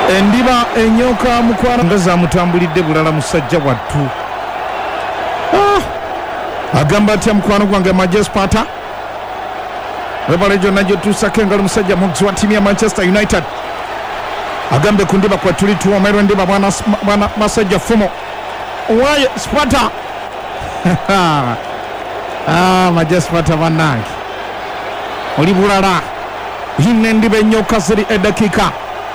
endiba enyoka mukwano nga zamutambulidde bulala musajja wattu. Agamba atya mukwano gwange Majesparta webale gyonna gyotuusako engalo musajja muguzi wa ttiimu ya Manchester United agambe ku ndiba kwe tuli tuwomerwa ndiba bwana masajja Fumo owaye Sparta. Majesparta bannange oli bulala yinna endiba enyoka ziri eddakiika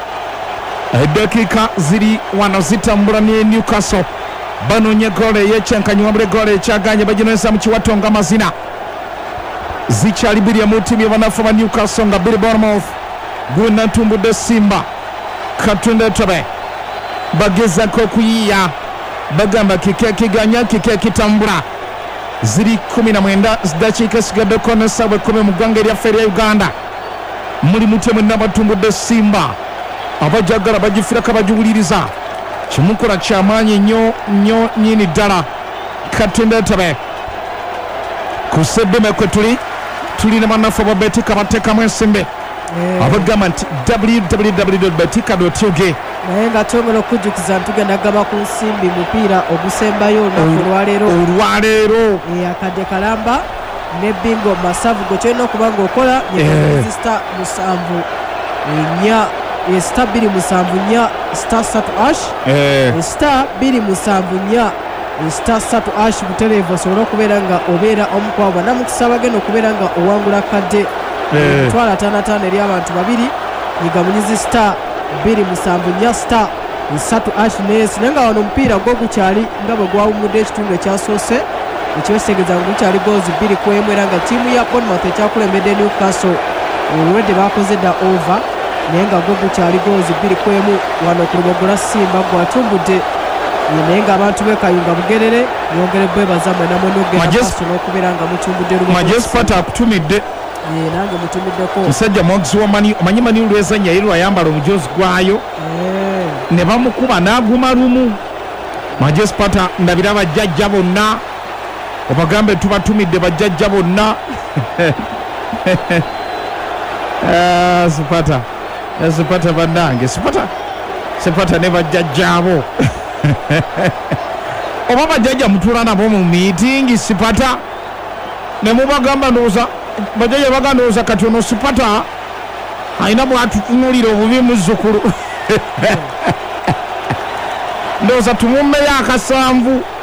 ziri wano zitambula ne Newcastle banoonya goolo ey'ekyenkanyi wabula goolo ekyaganye baginywesa mu kiwato nga mazina zikyali biri mu ttiimu y'abanafu ba Newcastle nga Billy Bournemouth gwena ntumbudde Simba Katonda Tobe bagezako okuyiiya bagamba kike kiganya kike kitambula ziri 19 dakiika esigaddeko n'essaawa 10 mu ggwanga eryaffe erya Uganda muli mutemu n'abatumbudde Simba abajagala bagifirako abagiwuliriza kimukola kyamaanyi nnyo nyini ddala Katonda Tobe ku Seddeme kwe tuli ne bannaffe ba Betika bateekamu ensimbe abagamba nti www.betika.ug naye nga twongera okujjukiza ntugenda gaba ku nsimbi mupiira ogusembayo olunaku olwaleero akadde kalamba ne bingo masavu gwe kyolina okuba ngaokola nyekazisita 7 star 274 star 3 star 274 star 3 butereevu osobola okubeera nga obeera omukwabwa namukisa bagenda okubeera nga owangula kadde twala 55 eri abantu babiri yigamunyizi star 274 star 3 nes naye nga wano omupiira gwo gukyali nga bwe gwawumudde ekitundu ekyasoose ekyoseegeza nga gukyali goozi 2-1 era nga ttiimu ya Bournemouth ekyakulembedde Newcastle olwedde bakoze dda over naye nga gwo gukyali goozi 2-1 wano ku lubogola Simba gwatumbudde naye nga abantu bekayunga bugerere yongere bwebaza mwena mwenogeraso n'okubeera nga mutumbudde Majesparta akutumidde nange mutumiddeko musajja mwogisi wamanyi omanyi mani lwezanya yeri lwayambala omujozi gwayo ne bamukuba n'aguma lumu. Majesparta ndabira bajjajja bonna obagambe tubatumidde bajjajja bonna. Sipata bannange Sipata ne bajjajjaabo oba bajjajja mutuula nabo mu miitingi Sipata ne mubagamba ndowooza bajjajja bagamba ndowooza kati ono Sipata alina bwatutunulira obubi muzzukulu ndowooza tumummeyo akasanvu